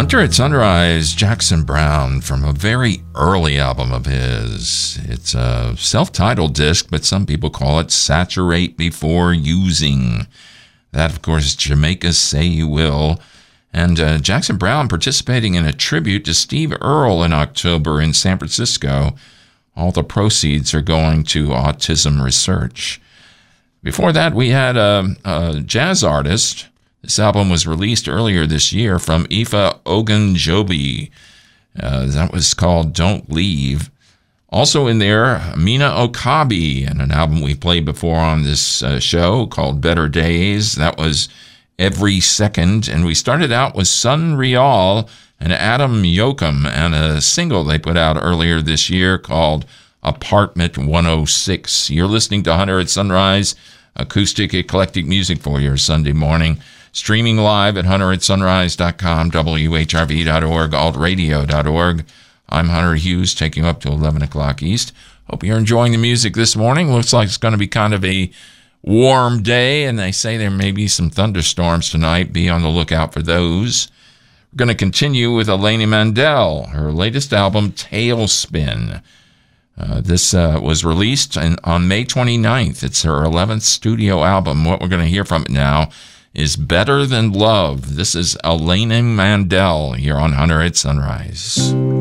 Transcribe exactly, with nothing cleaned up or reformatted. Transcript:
Hunter at Sunrise, Jackson Browne, from a very early album of his. It's a self-titled disc, but some people call it Saturate Before Using. That, of course, is Jamaica Say You Will. And uh, Jackson Browne participating in a tribute to Steve Earle in October in San Francisco. All the proceeds are going to autism research. Before that, we had a, a jazz artist. This album was released earlier this year from Ifa Ogunjobi. Uh, that was called Don't Leave. Also in there, Mina Okabe, and an album we played before on this uh, show called Better Days. That was Every Second. And we started out with Sun Real and Adam Yoakum, and a single they put out earlier this year called Apartment one oh six. You're listening to Hunter at Sunrise, acoustic eclectic music for your Sunday morning. Streaming live at hunter at sunrise dot com, W H R V dot org, alt radio dot org. I'm Hunter Hughes, taking you up to eleven o'clock East. Hope you're enjoying the music this morning. Looks like it's going to be kind of a warm day, and they say there may be some thunderstorms tonight. Be on the lookout for those. We're going to continue with Elaine Mandel, her latest album, Tailspin. Uh, this uh, was released in, on May twenty-ninth. It's her eleventh studio album. What we're going to hear from it now is Better Than Love. This is Elaine Mandel here on Hunter at Sunrise.